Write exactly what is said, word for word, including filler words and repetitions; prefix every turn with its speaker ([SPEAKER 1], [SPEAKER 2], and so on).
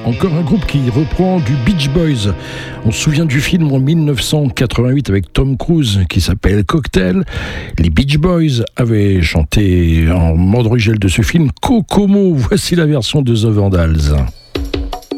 [SPEAKER 1] encore un groupe qui reprend du Beach Boys. On se souvient du film en dix-neuf cent quatre-vingt-huit avec Tom Cruise qui s'appelle Cocktail. Les Beach Boys avaient chanté en mode original de ce film Kokomo. Voici la version de The Vandals.